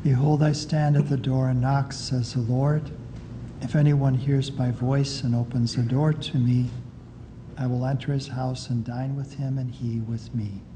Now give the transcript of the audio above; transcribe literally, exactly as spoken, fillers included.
Behold, I stand at the door and knock, says the Lord. If anyone hears my voice and opens the door to me, I will enter his house and dine with him and he with me.